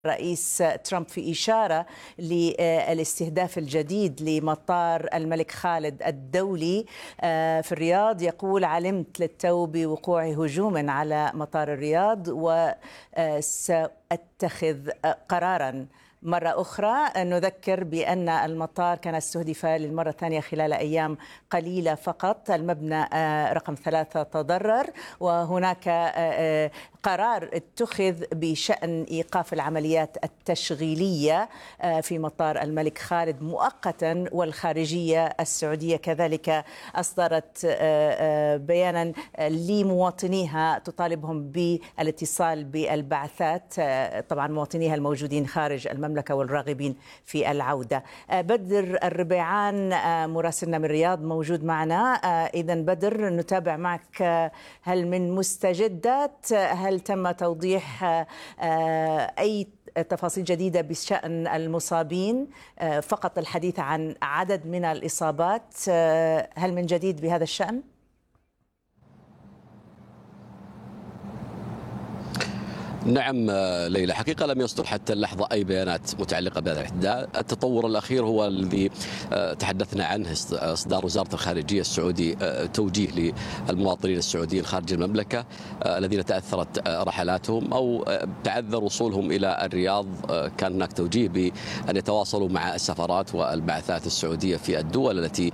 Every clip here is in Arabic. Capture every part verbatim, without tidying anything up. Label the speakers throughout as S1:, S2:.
S1: رئيس ترامب في إشارة للاستهداف الجديد لمطار الملك خالد الدولي في الرياض. يقول: علمت للتو بوقوع هجوم على مطار الرياض وسأتخذ قراراً. مرة أخرى نذكر بأن المطار كان استهدف للمرة الثانية خلال أيام قليلة فقط. المبنى رقم ثلاثة تضرر، وهناك قرار اتخذ بشأن إيقاف العمليات التشغيلية في مطار الملك خالد مؤقتا. والخارجية السعودية كذلك أصدرت بيانا لمواطنيها تطالبهم بالاتصال بالبعثات، طبعا مواطنيها الموجودين خارج المملكة والراغبين في العودة. بدر الربيعان مراسلنا من الرياض موجود معنا. إذا بدر، نتابع معك. هل من مستجدات؟ هل تم توضيح أي تفاصيل جديدة بشأن المصابين؟ فقط الحديث عن عدد من الإصابات. هل من جديد بهذا الشأن؟
S2: نعم ليلى، حقيقة لم يصدر حتى اللحظة أي بيانات متعلقة بهذا الاحتداء. التطور الأخير هو الذي تحدثنا عنه، إصدار وزارة الخارجية السعودي توجيه للمواطنين السعوديين خارج المملكة الذين تأثرت رحلاتهم أو تعذر وصولهم إلى الرياض. كان هناك توجيه بأن يتواصلوا مع السفارات والبعثات السعودية في الدول التي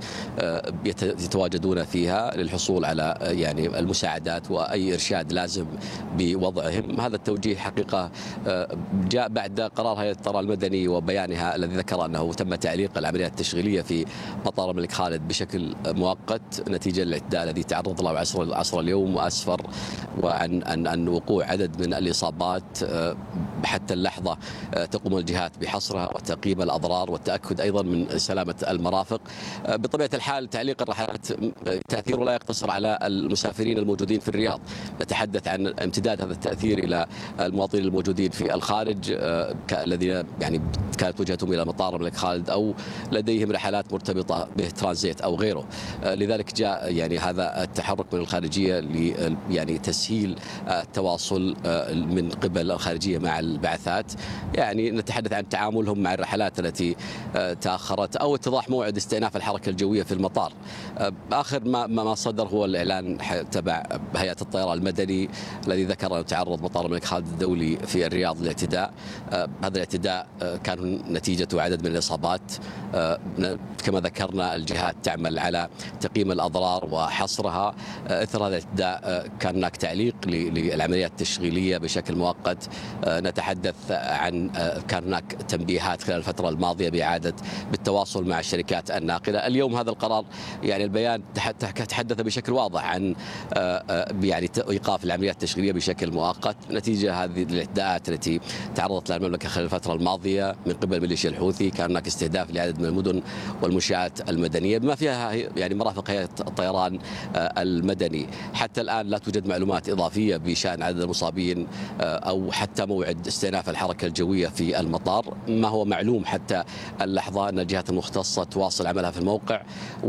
S2: يتواجدون فيها للحصول على يعني المساعدات وأي إرشاد لازم بوضعهم. هذا التوجيه حقيقة جاء بعد قرار هيئة الطيران المدني وبيانها الذي ذكر أنه تم تعليق العمليات التشغيلية في مطار الملك خالد بشكل مؤقت نتيجة للاعتداء الذي تعرض له عصر عصر اليوم، وأسفر وعن عن عن وقوع عدد من الإصابات. حتى اللحظة تقوم الجهات بحصرها وتقييم الأضرار والتأكد أيضا من سلامة المرافق. بطبيعة الحال تعليق الرحلات تأثيره لا يقتصر على المسافرين الموجودين في الرياض، نتحدث عن امتداد هذا التأثير إلى المواطنين الموجودين في الخارج الذين يعني كانت وجهتهم إلى مطار الملك خالد أو لديهم رحلات مرتبطة به ترانزيت أو غيره. لذلك جاء يعني هذا التحرك من الخارجية ل يعني تسهيل التواصل من قبل الخارجية مع البعثات. يعني نتحدث عن تعاملهم مع الرحلات التي تأخرت أو اتضاح موعد استئناف الحركة الجوية في المطار. آخر ما ما صدر هو الإعلان تبع هيئة الطيران المدني الذي ذكر أنه تعرض مطار الملك خالد الدولي في الرياض للاعتداء. آه هذا الاعتداء آه كان نتيجته عدد من الإصابات. آه كما ذكرنا الجهات تعمل على تقييم الأضرار وحصرها. آه إثر هذا الاعتداء آه كان هناك تعليق للعمليات التشغيلية بشكل مؤقت. آه نتحدث عن آه كان هناك تنبيهات خلال الفترة الماضية بإعادة بالتواصل مع الشركات الناقلة. اليوم هذا القرار يعني البيان تحدث بشكل واضح عن آه آه يعني إيقاف العمليات التشغيلية بشكل مؤقت نتيجة هذه الاعتداءات التي تعرضت لها المملكة خلال الفترة الماضية من قبل ميليشيا الحوثي. كان هناك استهداف لعدد من المدن والمنشآت المدنية بما فيها يعني مرافق هيئة الطيران المدني. حتى الآن لا توجد معلومات إضافية بشأن عدد المصابين أو حتى موعد استئناف الحركة الجوية في المطار. ما هو معلوم حتى اللحظة أن الجهات المختصة تواصل عملها في الموقع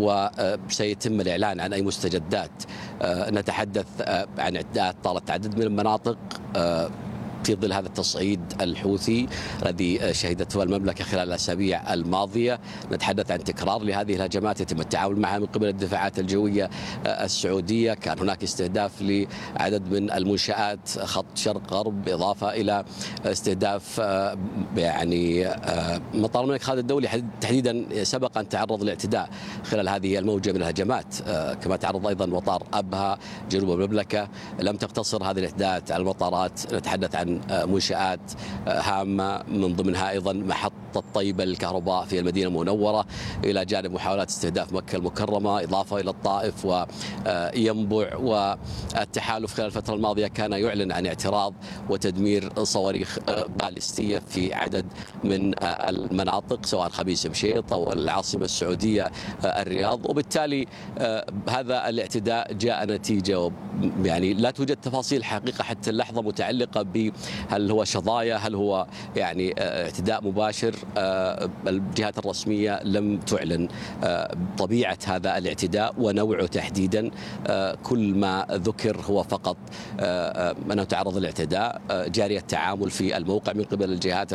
S2: وسيتم الإعلان عن أي مستجدات. نتحدث عن اعتداءات طالت عدد من المناطق في ظل هذا التصعيد الحوثي الذي شهدته المملكة خلال الأسابيع الماضية. نتحدث عن تكرار لهذه الهجمات يتم التعامل معها من قبل الدفاعات الجوية السعودية. كان هناك استهداف لعدد من المنشآت خط شرق غرب، إضافة إلى استهداف يعني مطار الملك خالد الدولي تحديدا سبق أن تعرض لاعتداء خلال هذه الموجة من الهجمات. كما تعرض أيضا مطار أبها جنوب المملكة. لم تقتصر هذه الاعتداءات على المطارات، نتحدث عن منشآت هامة من ضمنها أيضا محطة طيبة للكهرباء في المدينة المنورة، إلى جانب محاولات استهداف مكة المكرمة، إضافة إلى الطائف وينبع. والتحالف خلال الفترة الماضية كان يعلن عن اعتراض وتدمير صواريخ باليستية في عدد من المناطق سواء خميس مشيط أو العاصمة السعودية الرياض. وبالتالي هذا الاعتداء جاء نتيجة يعني لا توجد تفاصيل حقيقة حتى اللحظة متعلقة ب هل هو شظايا، هل هو يعني اعتداء مباشر. الجهات الرسمية لم تعلن طبيعة هذا الاعتداء ونوعه تحديدا. كل ما ذكر هو فقط أنه تعرض للاعتداء. جاري التعامل في الموقع من قبل الجهات